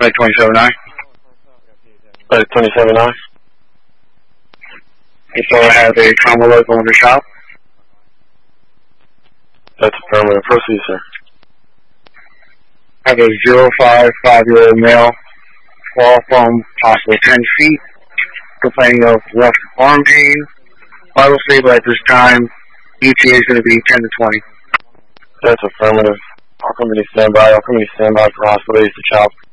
Flight 27-9. Flight 27-9. So I have a trauma alert going to shop. That's affirmative. Proceed, sir. I have a 055-year-old male, fall from possible 10 feet, complaining of left arm pain. Vital stable at this time. ETA is going to be 10 to 20. That's affirmative. All company standby. All company standby for hospital to CHOP.